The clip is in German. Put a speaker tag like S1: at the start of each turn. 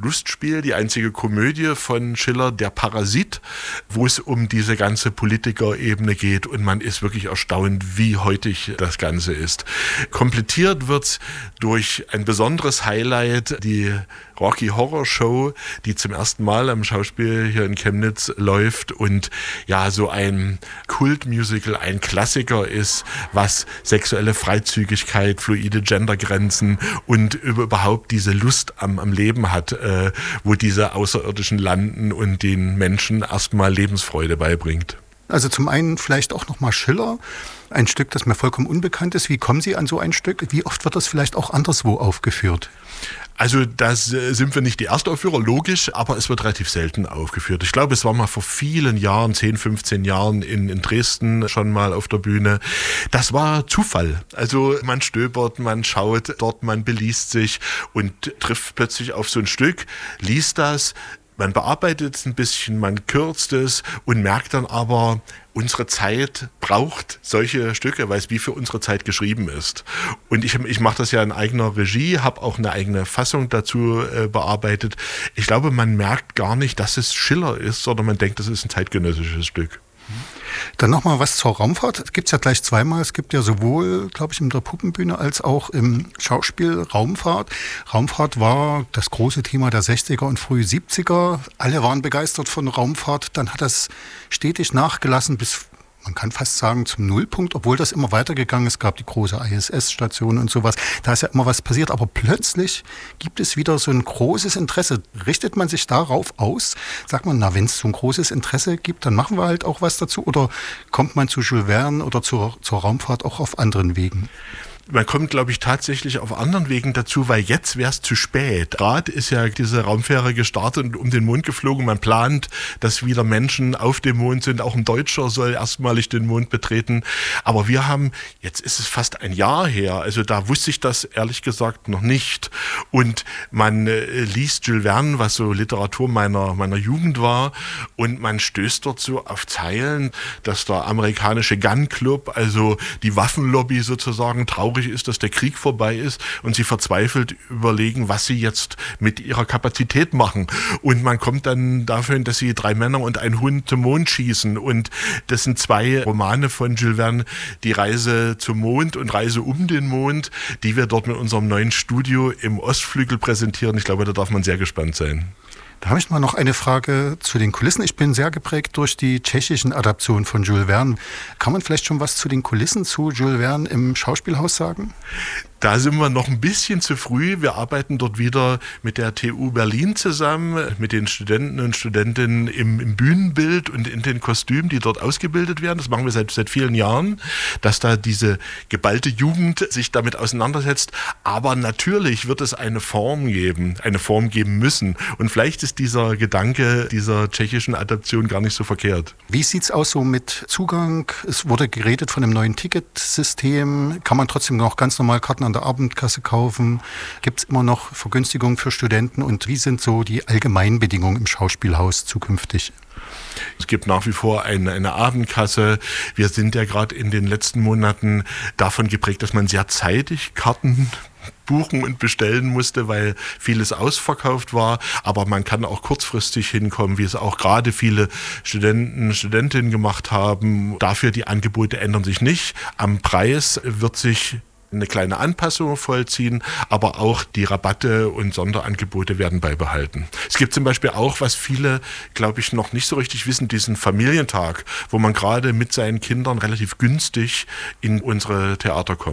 S1: Lustspiel, die einzige Komödie von Schiller, Der Parasit, wo es um diese ganze Politikerebene geht und man ist wirklich erstaunt, wie heutig das Ganze ist. Komplettiert wird's durch ein besonderes Highlight, die Rocky Horror Show, die zum ersten Mal am Schauspiel hier in Chemnitz läuft und ja so ein Kultmusical, ein Klassiker ist, was sexuelle Freizügigkeit, fluide Gendergrenzen und überhaupt diese Lust am Leben hat, wo diese Außerirdischen landen und den Menschen erstmal Lebensfreude beibringt.
S2: Also zum einen vielleicht auch nochmal Schiller, ein Stück, das mir vollkommen unbekannt ist. Wie kommen Sie an so ein Stück? Wie oft wird das vielleicht auch anderswo aufgeführt?
S1: Also das sind wir nicht die Erstaufführer, logisch, aber es wird relativ selten aufgeführt. Ich glaube, es war mal vor vielen Jahren, 10, 15 Jahren in Dresden schon mal auf der Bühne. Das war Zufall. Also man stöbert, man schaut dort, man beliest sich und trifft plötzlich auf so ein Stück, liest das. Man bearbeitet es ein bisschen, man kürzt es und merkt dann aber, unsere Zeit braucht solche Stücke, weil es wie für unsere Zeit geschrieben ist. Und ich mache das ja in eigener Regie, habe auch eine eigene Fassung dazu bearbeitet. Ich glaube, man merkt gar nicht, dass es Schiller ist, sondern man denkt, das ist ein zeitgenössisches Stück.
S2: Dann nochmal was zur Raumfahrt. Es gibt es ja gleich zweimal. Es gibt ja sowohl, glaube ich, in der Puppenbühne als auch im Schauspiel Raumfahrt. Raumfahrt war das große Thema der 60er und frühe 70er. Alle waren begeistert von Raumfahrt. Dann hat das stetig nachgelassen bis, man kann fast sagen, zum Nullpunkt, obwohl das immer weitergegangen ist. Es gab die große ISS-Station und sowas. Da ist ja immer was passiert. Aber plötzlich gibt es wieder so ein großes Interesse. Richtet man sich darauf aus? Sagt man, na, wenn es so ein großes Interesse gibt, dann machen wir halt auch was dazu. Oder kommt man zu Jules Verne oder zur Raumfahrt auch auf anderen Wegen?
S1: Man kommt, glaube ich, tatsächlich auf anderen Wegen dazu, weil jetzt wäre es zu spät. Gerade ist ja diese Raumfähre gestartet und um den Mond geflogen. Man plant, dass wieder Menschen auf dem Mond sind. Auch ein Deutscher soll erstmalig den Mond betreten. Aber wir haben, jetzt ist es fast ein Jahr her, also da wusste ich das ehrlich gesagt noch nicht. Und man liest Jules Verne, was so Literatur meiner Jugend war, und man stößt dort so auf Zeilen, dass der amerikanische Gun Club, also die Waffenlobby sozusagen, traurig ist, dass der Krieg vorbei ist und sie verzweifelt überlegen, was sie jetzt mit ihrer Kapazität machen. Und man kommt dann dafür hin, dass sie 3 Männer und ein Hund zum Mond schießen. Und das sind 2 Romane von Jules Verne, die Reise zum Mond und Reise um den Mond, die wir dort mit unserem neuen Studio im Ostflügel präsentieren. Ich glaube, da darf man sehr gespannt sein.
S2: Da habe ich mal noch eine Frage zu den Kulissen. Ich bin sehr geprägt durch die tschechischen Adaptionen von Jules Verne. Kann man vielleicht schon was zu den Kulissen zu Jules Verne im Schauspielhaus sagen?
S1: Da sind wir noch ein bisschen zu früh. Wir arbeiten dort wieder mit der TU Berlin zusammen, mit den Studenten und Studentinnen im Bühnenbild und in den Kostümen, die dort ausgebildet werden. Das machen wir seit vielen Jahren, dass da diese geballte Jugend sich damit auseinandersetzt. Aber natürlich wird es eine Form geben müssen. Und vielleicht ist dieser Gedanke dieser tschechischen Adaption gar nicht so verkehrt.
S2: Wie sieht's aus so mit Zugang? Es wurde geredet von einem neuen Ticketsystem. Kann man trotzdem noch ganz normal Karten an der Abendkasse kaufen? Gibt es immer noch Vergünstigungen für Studenten? Und wie sind so die Allgemeinbedingungen im Schauspielhaus zukünftig?
S1: Es gibt nach wie vor eine Abendkasse. Wir sind ja gerade in den letzten Monaten davon geprägt, dass man sehr zeitig Karten buchen und bestellen musste, weil vieles ausverkauft war. Aber man kann auch kurzfristig hinkommen, wie es auch gerade viele Studenten, Studentinnen gemacht haben. Dafür die Angebote ändern sich nicht. Am Preis wird sich eine kleine Anpassung vollziehen, aber auch die Rabatte und Sonderangebote werden beibehalten. Es gibt zum Beispiel auch, was viele, glaube ich, noch nicht so richtig wissen, diesen Familientag, wo man gerade mit seinen Kindern relativ günstig in unsere Theater kommt.